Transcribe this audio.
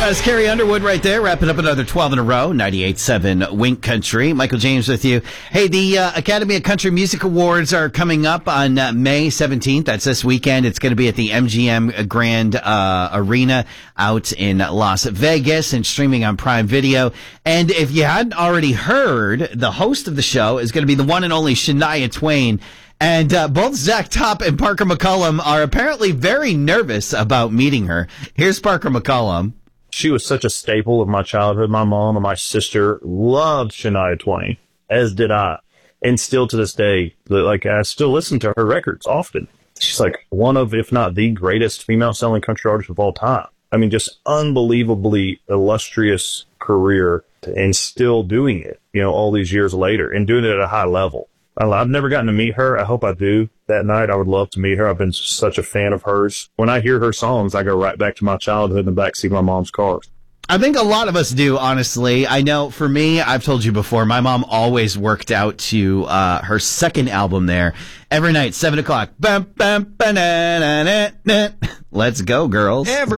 That is Carrie Underwood right there, wrapping up another 12 in a row, 98.7 Wink Country. Michael James with you. Hey, the Academy of Country Music Awards are coming up on May 17th. That's this weekend. It's going to be at the MGM Grand Arena out in Las Vegas and streaming on Prime Video. And if you hadn't already heard, the host of the show is going to be the one and only Shania Twain. And both Zach Top and Parker McCollum are apparently very nervous about meeting her. Here's Parker McCollum. She was such a staple of my childhood. My mom and my sister loved Shania Twain, as did I. And still to this day, like, I still listen to her records often. She's like one of, if not the greatest female selling country artist of all time. I mean, just unbelievably illustrious career and still doing it, you know, all these years later and doing it at a high level. I've never gotten to meet her. I hope I do that night. I would love to meet her. I've been such a fan of hers. When I hear her songs, I go right back to my childhood in the backseat of my mom's car. I think a lot of us do, honestly. I know for me, I've told you before, my mom always worked out to her second album there. Every night, 7 o'clock. Let's go, girls.